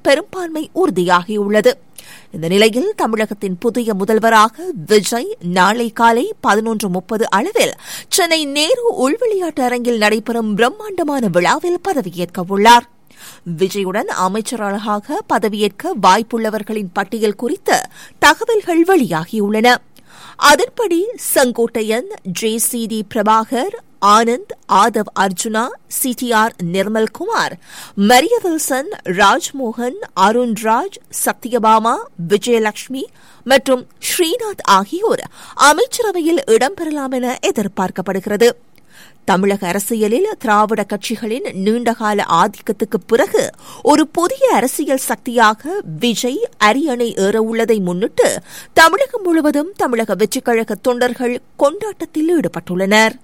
பெரும்பான்மை உறுதியாகியுள்ளது. இந்த நிலையில் தமிழகத்தின் புதிய முதல்வராக விஜய் நாளை காலை 11:30 அளவில் சென்னை நேரு உள்விளையாட்டு அரங்கில் நடைபெறும் பிரம்மாண்டமான விழாவில் பதவியேற்க உள்ளார். விஜயுடன் அமைச்சராக பதவியேற்க வாய்ப்புள்ளவர்களின் பட்டியல் குறித்து தகவல்கள் வெளியாகியுள்ளன. அதன்படி Sengottaiyan, JCD Prabhakar, Anand, Aadhav Arjuna, CTR Nirmalkumar, Maria Wilson, Rajmohan, Arunraj, Satyabhama, Vijayalakshmi மற்றும் ஸ்ரீநாத் ஆகியோர் அமைச்சரவையில் இடம்பெறலாம் என எதிர்பார்க்கப்படுகிறது. தமிழக அரசியலில் திராவிட கட்சிகளின் நீண்டகால ஆதிக்கத்துக்கு பிறகு ஒரு புதிய அரசியல் சக்தியாக விஜய் அரியணை ஏறவுள்ளதை முன்னிட்டு தமிழகம் முழுவதும் தமிழக வெற்றிக் கழக தொண்டர்கள் கொண்டாட்டத்தில் ஈடுபட்டுள்ளனர்.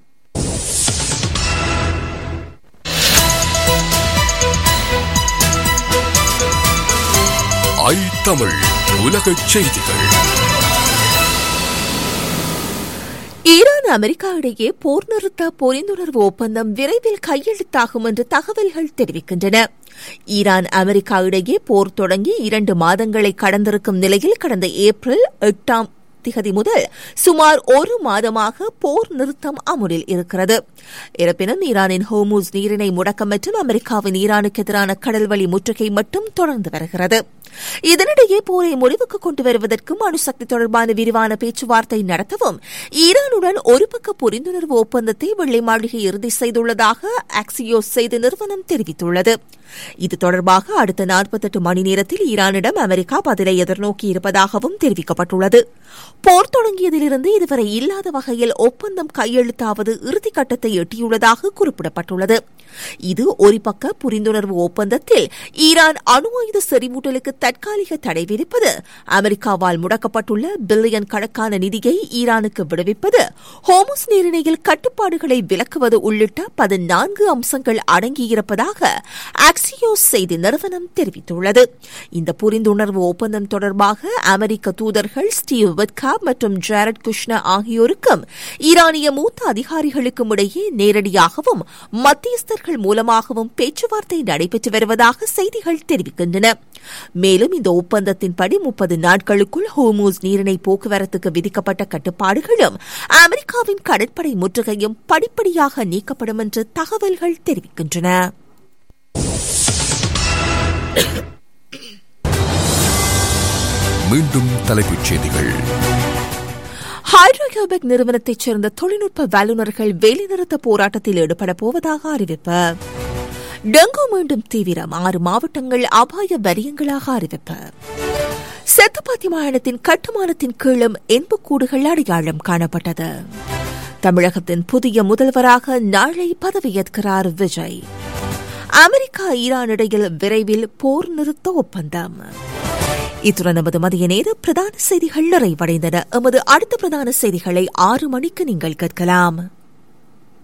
தமிழ் உலகச் செய்திகள். ஈரான் அமெரிக்கா இடையே போர் நிறுத்த புரிந்துணர்வு ஒப்பந்தம் விரைவில் கையெழுத்தாகும் என்று தகவல்கள் தெரிவிக்கின்றன. ஈரான் அமெரிக்கா இடையே போர் தொடங்கி 2 மாதங்களை கடந்திருக்கும் நிலையில் கடந்த ஏப்ரல் 8 முதல் சுமார் 1 மாதமாக போர் நிறுத்தம் அமுலில் இருக்கிறது. இருப்பினும் ஈரானின் ஹோர்முஸ் நீரிணை முடக்கம் மற்றும் அமெரிக்காவின் ஈரானுக்கு எதிரான கடல்வழி முற்றுகை மட்டும் தொடர்ந்து வருகிறது. இதனிடையே போரை முடிவுக்கு கொண்டு வருவதற்கும் அணுசக்தி தொடர்பான விரிவான பேச்சுவார்த்தை நடத்தவும் ஈரானுடன் ஒருபக்க புரிந்துணர்வு ஒப்பந்தத்தை வெள்ளை மாளிகை இறுதி செய்துள்ளதாக ஆக்சியோஸ் செய்தி நிறுவனம் தெரிவித்துள்ளது. இது தொடர்பாக அடுத்த 48 மணி நேரத்தில் ஈரானிடம் அமெரிக்கா பதிலை எதிர்நோக்கி இருப்பதாகவும் தெரிவிக்கப்பட்டுள்ளது. போர் தொடங்கியதிலிருந்து இதுவரை இல்லாத வகையில் ஒப்பந்தம் கையெழுத்தாவது இறுதிக்கட்டத்தை எட்டியுள்ளதாக குறிப்பிடப்பட்டுள்ளது. இது ஒருபக்க புரிந்துணர்வு ஒப்பந்தத்தில் ஈரான் அணு ஆயுத செறிவூட்டலுக்கு தற்காலிக தடை விதிப்பது, அமெரிக்காவால் முடக்கப்பட்டுள்ள பில்லியன் கணக்கான நிதியை ஈரானுக்கு விடுவிப்பது, ஹோர்முஸ் நீரிணையில் கட்டுப்பாடுகளை விலக்குவது உள்ளிட்ட 14 அம்சங்கள் அடங்கியிருப்பதாக ஆக்சியோஸ் செய்தி நிறுவனம் தெரிவித்துள்ளது. இந்த புரிந்துணர்வு ஒப்பந்தம் தொடர்பாக அமெரிக்க தூதர்கள் ஸ்டீவ் விட்காப் மற்றும் ஜாரட் குஷ்னர் ஆகியோருக்கும் ஈரானிய மூத்த அதிகாரிகளுக்கும் இடையே நேரடியாகவும் மத்தியஸ்தர்கள் மூலமாகவும் பேச்சுவார்த்தை நடைபெற்று வருவதாக செய்திகள் தெரிவிக்கின்றன. மேலும் இந்த ஒப்பந்தத்தின்படி 30 நாட்களுக்குள் ஹோர்முஸ் நீரிணை போக்குவரத்துக்கு விதிக்கப்பட்ட கட்டுப்பாடுகளும் அமெரிக்காவின் கடற்படை முற்றுகையும் படிப்படியாக நீக்கப்படும் என்று தகவல்கள் தெரிவிக்கின்றன. மீண்டும் தலைப்புச் செய்திகள். ஹைட்ரோகேபிக் நிறுவனத்தைச் சேர்ந்த தொழில்நுட்ப வல்லுநர்கள் வேலைநிறுத்த போராட்டத்தில் ஈடுபட போவதாக அறிவிப்பு. டெங்கு மீண்டும் தீவிரம், 6 மாவட்டங்கள் அபாய வரியங்களாக அறிவிப்பு. செத்துப்பாத்தி மாநிலத்தின் கட்டுமானத்தின் கீழும் எண்புக்கூடுகள் அடையாளம் காணப்பட்டது. தமிழகத்தின் புதிய முதல்வராக நாளை பதவியேற்கிறார் விஜய். அமெரிக்கா ஈரான் இடையில் விரைவில் போர் நிறுத்த ஒப்பந்தம். இத்துடன் நமது மதிய நேர பிரதான செய்திகள் நிறைவடைந்தன. எமது அடுத்த பிரதான செய்திகளை 6 மணிக்கு நீங்கள் கேட்கலாம்.